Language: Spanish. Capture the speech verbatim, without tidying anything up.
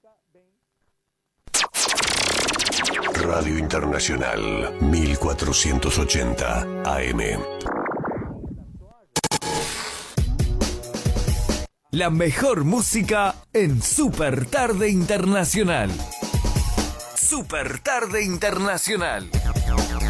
Radio Internacional mil cuatrocientos ochenta A M. La mejor música en Super Tarde Internacional. Super Tarde Internacional.